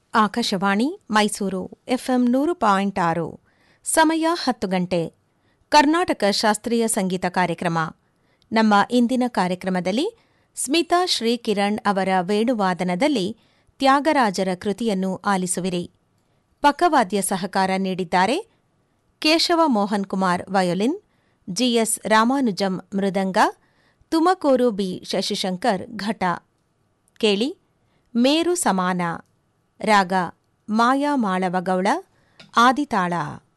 Akashvani Mysuru FM 100.6 ಸಮಯ 10 ಗಂಟೆ. ಕರ್ನಾಟಕ ಶಾಸ್ತ್ರೀಯ ಸಂಗೀತ ಕಾರ್ಯಕ್ರಮ. ನಮ್ಮ ಇಂದಿನ ಕಾರ್ಯಕ್ರಮದಲ್ಲಿ ಸ್ಮಿತಾ ಶ್ರೀಕಿರಣ್ ಅವರ ವೇಣುವಾದನದಲ್ಲಿ ತ್ಯಾಗರಾಜರ ಕೃತಿಯನ್ನು ಆಲಿಸುವಿರಿ. ಪಕ್ಕವಾದ್ಯ ಸಹಕಾರ ನೀಡಿದ್ದಾರೆ ಕೇಶವ ಮೋಹನ್ ಕುಮಾರ್ ವಯೋಲಿನ್, ಜಿಎಸ್ ರಾಮಾನುಜಂ ಮೃದಂಗ, ತುಮಕೂರು ಬಿ ಶಶಿಶಂಕರ್ ಘಟ. ಕೇಳಿ ಮೇರು ಸಮಾನ ರಾಗ ಮಾಯಾ ಮಾಳವಗೌಳ ಆದಿತಾಳ.